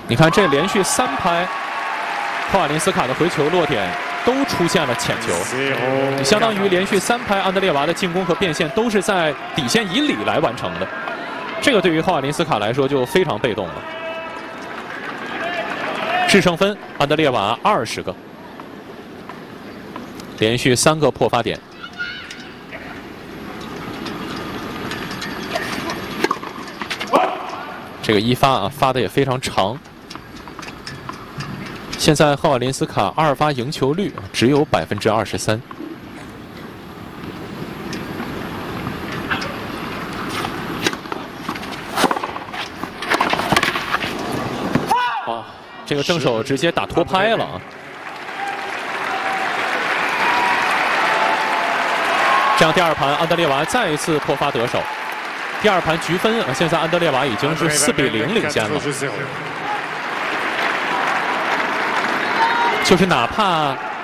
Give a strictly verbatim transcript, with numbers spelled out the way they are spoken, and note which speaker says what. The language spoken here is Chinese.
Speaker 1: 你看这连续三拍，霍瓦林斯卡的回球落点都出现了浅球，相当于连续三拍安德烈娃的进攻和变现都是在底线以里来完成的。这个对于霍瓦林斯卡来说就非常被动了。制胜分，安德烈娃二十个，连续三个破发点。 这个一发啊，发的也非常长。现在霍瓦林斯卡二发赢球率只有百分之二十三。哇，这个正手直接打脱拍了啊！这样第二盘安德烈娃再一次破发得手。 第二盘局分啊，现在安德烈娃已经是四比零领先了。就是哪怕